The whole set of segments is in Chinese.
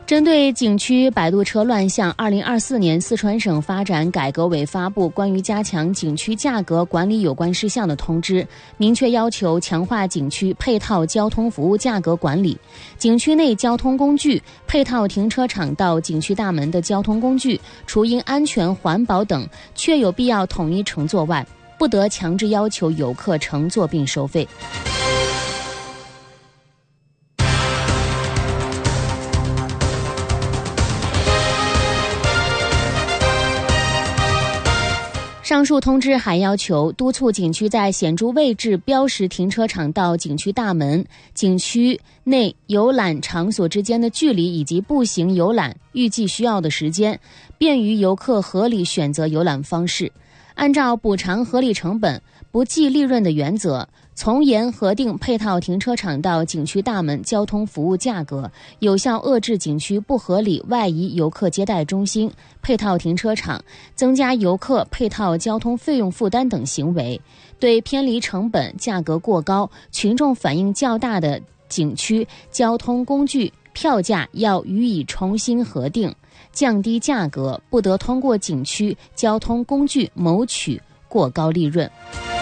针对景区摆渡车乱象，2024年四川省发展改革委发布关于加强景区价格管理有关事项的通知，明确要求强化景区配套交通服务价格管理。景区内交通工具、配套停车场到景区大门的交通工具，除因安全、环保等确有必要统一乘坐外，不得强制要求游客乘坐并收费。上述通知还要求督促景区在显著位置标识停车场到景区大门、景区内游览场所之间的距离以及步行游览预计需要的时间，便于游客合理选择游览方式。按照补偿合理成本、不计利润的原则，从严核定配套停车场到景区大门交通服务价格，有效遏制景区不合理外移游客接待中心、配套停车场、增加游客配套交通费用负担等行为。对偏离成本、价格过高、群众反映较大的景区交通工具票价要予以重新核定，降低价格，不得通过景区交通工具谋取过高利润。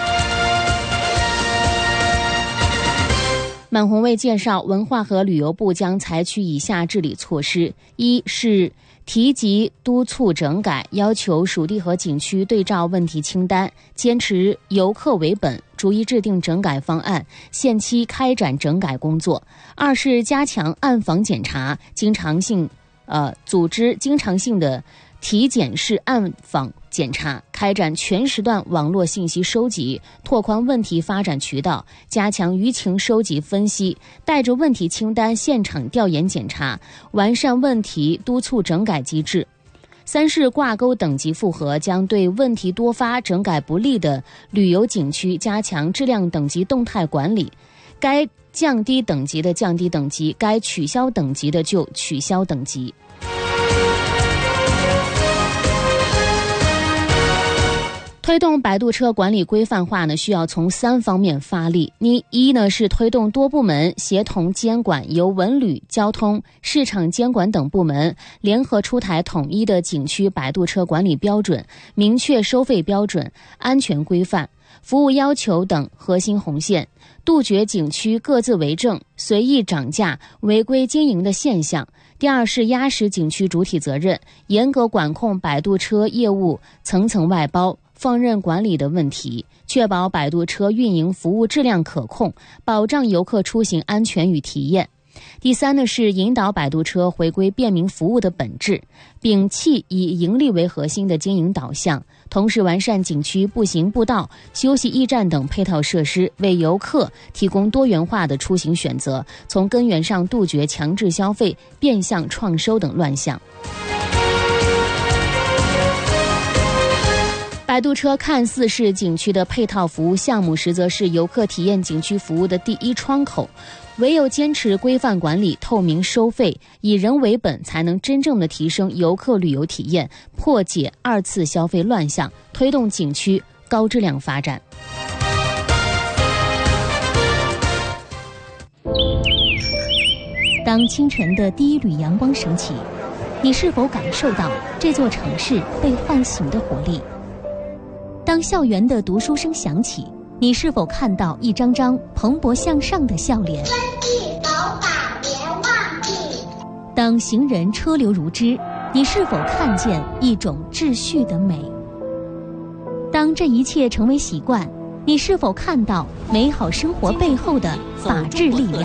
满红卫介绍，文化和旅游部将采取以下治理措施：一是提及督促整改，要求属地和景区对照问题清单，坚持游客为本，逐一制定整改方案，限期开展整改工作。二是加强暗访检查，组织经常性的体检式暗访检查，开展全时段网络信息收集，拓宽问题发展渠道，加强舆情收集分析，带着问题清单现场调研检查，完善问题督促整改机制。三是挂钩等级复核，将对问题多发、整改不力的旅游景区加强质量等级动态管理，该降低等级的降低等级，该取消等级的就取消等级。推动摆渡车管理规范化呢，需要从3方面发力。一呢是推动多部门协同监管，由文旅、交通、市场监管等部门联合出台统一的景区摆渡车管理标准，明确收费标准、安全规范、服务要求等核心红线，杜绝景区各自为政、随意涨价、违规经营的现象。第二是压实景区主体责任，严格管控摆渡车业务层层外包、放任管理的问题，确保摆渡车运营服务质量可控，保障游客出行安全与体验。第三呢是引导摆渡车回归便民服务的本质，摒弃以盈利为核心的经营导向，同时完善景区步行步道、休息驿站等配套设施，为游客提供多元化的出行选择，从根源上杜绝强制消费、变相创收等乱象。摆渡车看似是景区的配套服务项目，实则是游客体验景区服务的第一窗口。唯有坚持规范管理、透明收费，以人为本，才能真正的提升游客旅游体验，破解2次消费乱象，推动景区高质量发展。 当清晨的第一缕阳光升起，你是否感受到这座城市被唤醒的活力？当校园的读书声响起，你是否看到一张张蓬勃向上的笑脸？ 遵纪守法别忘记。 当行人车流如织，你是否看见一种秩序的美？当这一切成为习惯，你是否看到美好生活背后的法治力量？